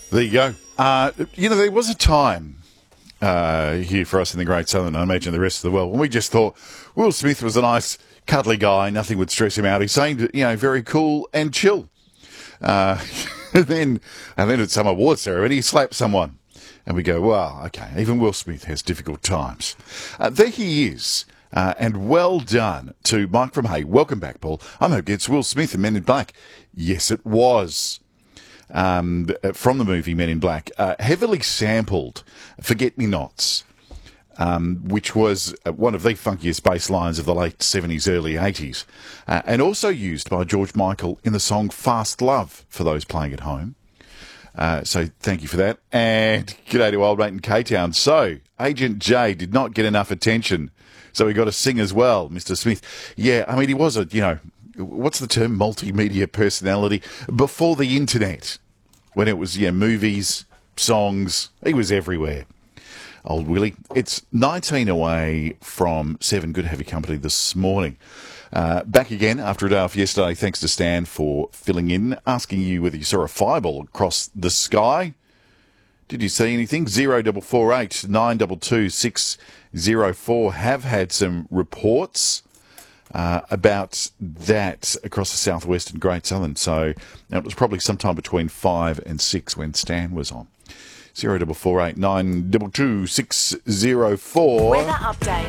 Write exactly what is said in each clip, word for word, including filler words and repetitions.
There you go. Uh, you know, there was a time uh, here for us in the Great Southern, I imagine the rest of the world, when we just thought Will Smith was a nice, cuddly guy. Nothing would stress him out. He seemed, you know, very cool and chill. Uh, and then, and then at some awards ceremony, he slapped someone. And we go, well, okay, even Will Smith has difficult times. Uh, there he is. Uh, and well done to Mike from Hay. Welcome back, Paul. I'm hoping it's Will Smith and Men in Black. Yes, it was. Um, from the movie Men in Black, uh, heavily sampled Forget-Me-Nots, um, which was one of the funkiest bass lines of the late seventies, early eighties, uh, and also used by George Michael in the song Fast Love for those playing at home. Uh, so thank you for that. And g'day to old mate in K-Town. So, Agent J did not get enough attention, so he got to sing as well, Mister Smith. Yeah, I mean, he was a, you know, what's the term? Multimedia personality. Before the internet, when it was, yeah, movies, songs, he was everywhere. Old Willie. It's nineteen away from seven. Good to have your company this morning. Uh, back again after a day off yesterday. Thanks to Stan for filling in, asking you whether you saw a fireball across the sky. Did you see anything? Zero double four eight nine double two six zero four have had some reports Uh, about that across the southwest and Great Southern. So it was probably sometime between five and six when Stan was on. Zero double four eight nine double two six zero four. Weather update.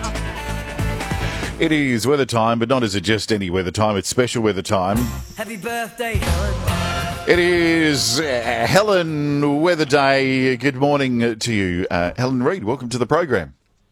It is weather time, but not as it just any weather time. It's special weather time. Happy birthday, Helen. It is uh, Helen Weather Day. Good morning to you, uh, Helen Reid. Welcome to the program.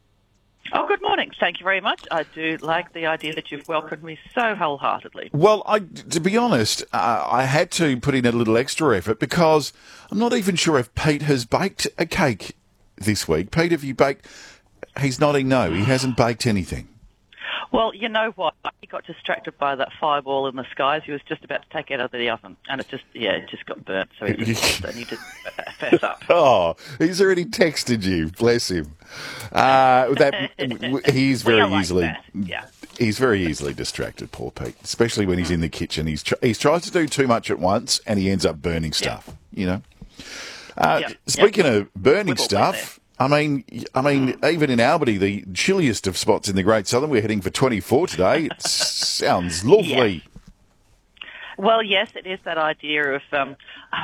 Oh, good morning. Thank you very much. I do like the idea that you've welcomed me so wholeheartedly. Well, I, to be honest, uh, I had to put in a little extra effort because I'm not even sure if Pete has baked a cake this week. Pete, have you baked? He's nodding no. He hasn't baked anything. Well, you know what? He got distracted by that fireball in the skies. He was just about to take it out of the oven, and it just, yeah, it just got burnt. So he just needed to fess up. Oh, he's already texted you. Bless him. Uh, that he's very like easily, that. Yeah. He's very easily distracted, poor Pete. Especially when he's in the kitchen. He's tr- he's tries to do too much at once, and he ends up burning stuff. Yeah. You know. Uh, yeah. Speaking yeah. of burning We've all stuff. I mean, I mean, even in Albany, the chilliest of spots in the Great Southern, we're heading for twenty-four today. It sounds lovely. Yeah. Well, yes, it is that idea of, um,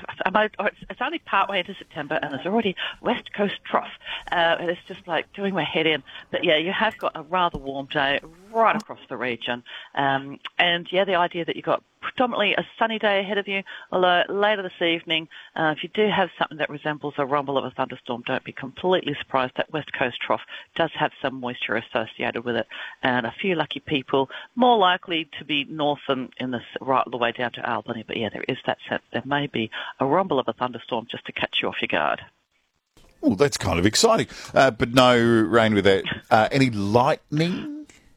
it's only partway into September and there's already West Coast trough. Uh, and it's just like doing my head in. But yeah, you have got a rather warm day right across the region. Um, and yeah, the idea that you've got predominantly a sunny day ahead of you, although later this evening, uh, if you do have something that resembles a rumble of a thunderstorm, don't be completely surprised. That West Coast trough does have some moisture associated with it, and a few lucky people more likely to be north and in the right the way down to Albany. But yeah, there is that sense there may be a rumble of a thunderstorm just to catch you off your guard. Oh, that's kind of exciting. Uh, but no rain with that. Uh, any lightning?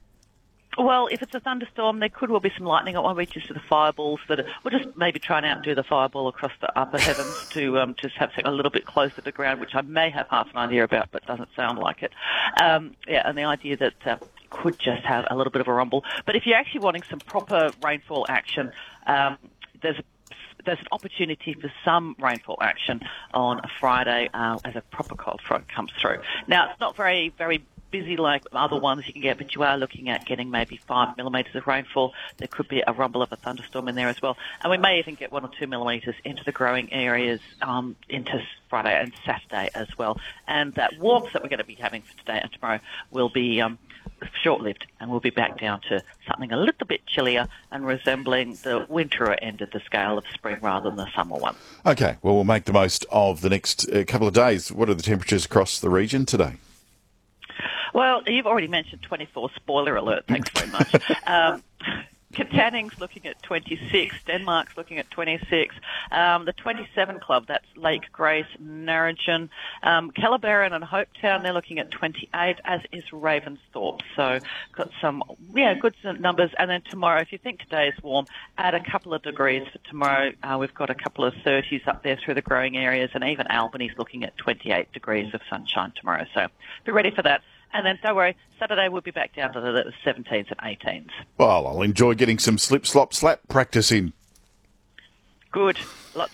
Well, if it's a thunderstorm, there could well be some lightning. It won't be just the fireballs that are, we'll just maybe try and outdo the fireball across the upper heavens to um, just have something a little bit closer to the ground, which I may have half an idea about, but doesn't sound like it. Um, yeah, and the idea that uh, could just have a little bit of a rumble. But if you're actually wanting some proper rainfall action, um, there's a There's an opportunity for some rainfall action on a Friday uh, as a proper cold front comes through. Now, it's not very, very busy like other ones you can get, but you are looking at getting maybe five millimetres of rainfall. There could be a rumble of a thunderstorm in there as well. And we may even get one or two millimetres into the growing areas um, into Friday and Saturday as well. And that warmth that we're going to be having for today and tomorrow will be um, short-lived, and we'll be back down to something a little bit chillier and resembling the winterer end of the scale of spring rather than the summer one. Okay, well, we'll make the most of the next uh, couple of days. What are the temperatures across the region today? Well, you've already mentioned twenty-four. Spoiler alert. Thanks very much. um, Kataning's looking at twenty-six. Denmark's looking at twenty-six. Um, the twenty-seven club, that's Lake Grace, Narrogin. Um, Calabarin and Hopetown, they're looking at twenty-eight, as is Ravensthorpe. So got some, yeah, good numbers. And then tomorrow, if you think today is warm, add a couple of degrees for tomorrow. Uh, we've got a couple of thirties up there through the growing areas, and even Albany's looking at twenty-eight degrees of sunshine tomorrow. So be ready for that. And then, don't worry, Saturday we'll be back down to the seventeens and eighteens. Well, I'll enjoy getting some slip, slop, slap practice in. Good. Lots